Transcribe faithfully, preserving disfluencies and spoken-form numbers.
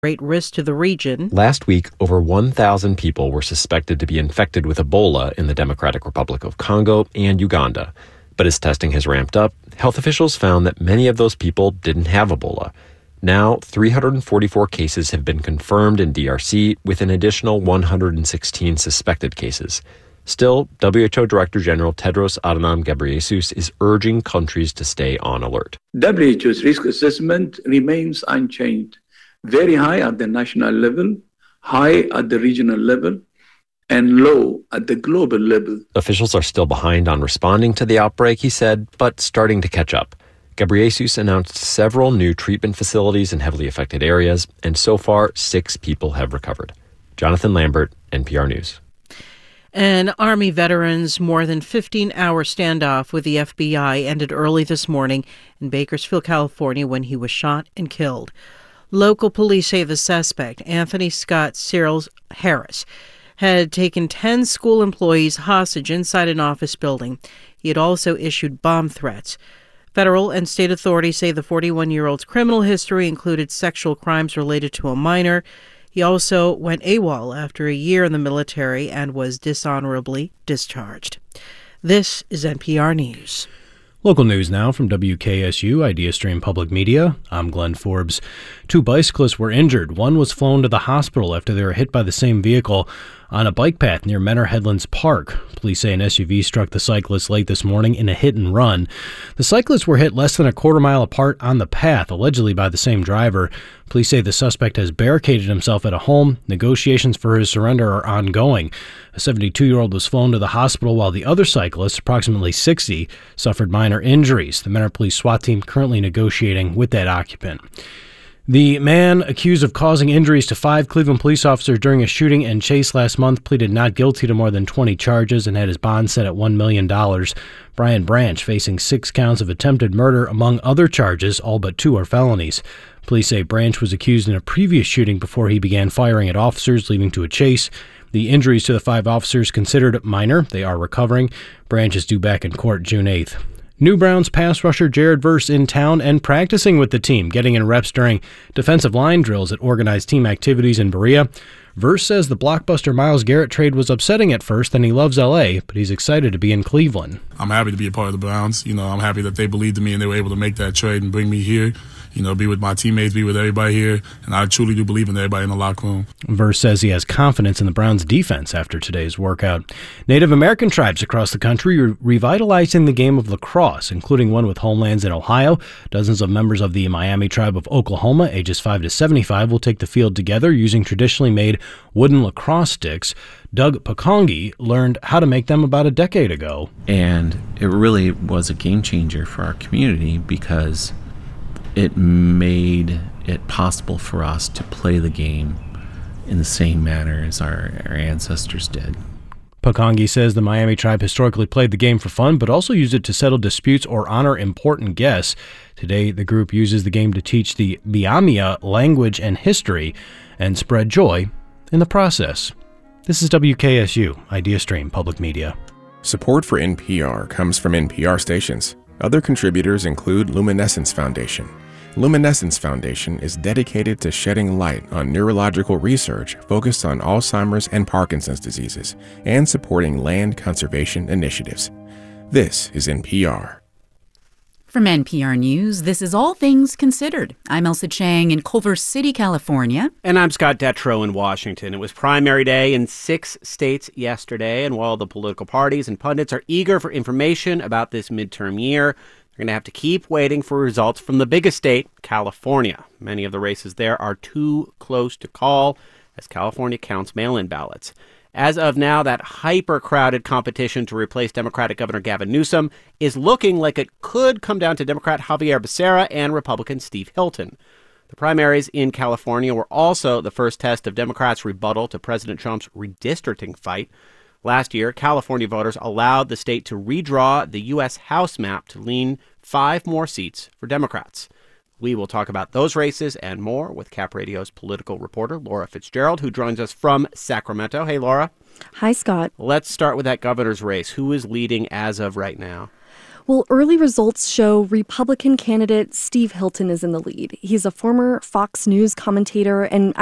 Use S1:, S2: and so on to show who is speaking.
S1: great risk to the region.
S2: Last week, over one thousand people were suspected to be infected with Ebola in the Democratic Republic of Congo and Uganda. But as testing has ramped up, health officials found that many of those people didn't have Ebola. Now, three hundred forty-four cases have been confirmed in D R C, with an additional one hundred sixteen suspected cases. Still, W H O Director General Tedros Adhanom Ghebreyesus is urging countries to stay on alert.
S3: W H O's risk assessment remains unchanged, very high at the national level, high at the regional level, and low at the global level.
S2: Officials are still behind on responding to the outbreak, he said, but starting to catch up. Ghebreyesus announced several new treatment facilities in heavily affected areas, and so far, six people have recovered. Jonathan Lambert, N P R News.
S1: An Army veteran's more than fifteen-hour standoff with the F B I ended early this morning in Bakersfield, California, when he was shot and killed. Local police say the suspect, Anthony Scott Searles Harris, had taken ten school employees hostage inside an office building. He had also issued bomb threats. Federal and state authorities say the forty-one-year-old's criminal history included sexual crimes related to a minor. He also went AWOL after a year in the military and was dishonorably discharged. This is N P R News.
S4: Local news now from W K S U IdeaStream Public Media. I'm Glenn Forbes. Two bicyclists were injured. One was flown to the hospital after they were hit by the same vehicle on a bike path near Menor Headlands Park. Police say an S U V struck the cyclists late this morning in a hit and run. The cyclists were hit less than a quarter mile apart on the path, allegedly by the same driver. Police say the suspect has barricaded himself at a home. Negotiations for his surrender are ongoing. A seventy-two-year-old was flown to the hospital while the other cyclist, approximately sixty, suffered minor injuries. The Menor Police SWAT team currently negotiating with that occupant. The man accused of causing injuries to five Cleveland police officers during a shooting and chase last month pleaded not guilty to more than twenty charges and had his bond set at one million dollars. Brian Branch facing six counts of attempted murder, among other charges, all but two are felonies. Police say Branch was accused in a previous shooting before he began firing at officers, leading to a chase. The injuries to the five officers considered minor. They are recovering. Branch is due back in court June eighth. New Browns pass rusher Jared Verse in town and practicing with the team, getting in reps during defensive line drills at organized team activities in Berea. Verse says the blockbuster Myles Garrett trade was upsetting at first, and he loves L A, but he's excited to be in Cleveland.
S5: I'm happy to be a part of the Browns. You know, I'm happy that they believed in me and they were able to make that trade and bring me here. You know, be with my teammates, be with everybody here, and I truly do believe in everybody in the locker room.
S4: Verse says he has confidence in the Browns' defense after today's workout. Native American tribes across the country are revitalizing the game of lacrosse, including one with homelands in Ohio. Dozens of members of the Miami tribe of Oklahoma, ages five to seventy-five, will take the field together using traditionally made wooden lacrosse sticks. Doug Pakongi learned how to make them about a decade ago.
S6: And it really was a game changer for our community because it made it possible for us to play the game in the same manner as our, our ancestors did.
S4: Pakongi says the Miami tribe historically played the game for fun, but also used it to settle disputes or honor important guests. Today, the group uses the game to teach the Biamia language and history and spread joy in the process. This is W K S U, IdeaStream Public Media.
S7: Support for N P R comes from N P R stations. Other contributors include Luminescence Foundation. Luminescence Foundation is dedicated to shedding light on neurological research focused on Alzheimer's and Parkinson's diseases and supporting land conservation initiatives. This is N P R.
S8: From N P R News, this is All Things Considered. I'm Elsa Chang in Culver City, California.
S9: And I'm Scott Detrow in Washington. It was primary day in six states yesterday, and while the political parties and pundits are eager for information about this midterm year, they're going to have to keep waiting for results from the biggest state, California. Many of the races there are too close to call as California counts mail-in ballots. As of now, that hyper-crowded competition to replace Democratic Governor Gavin Newsom is looking like it could come down to Democrat Javier Becerra and Republican Steve Hilton. The primaries in California were also the first test of Democrats' rebuttal to President Trump's redistricting fight. Last year, California voters allowed the state to redraw the U S House map to lean five more seats for Democrats. We will talk about those races and more with Cap Radio's political reporter, Laura Fitzgerald, who joins us from Sacramento. Hey, Laura.
S10: Hi, Scott.
S9: Let's start with that governor's race. Who is leading as of right now?
S10: Well, early results show Republican candidate Steve Hilton is in the lead. He's a former Fox News commentator and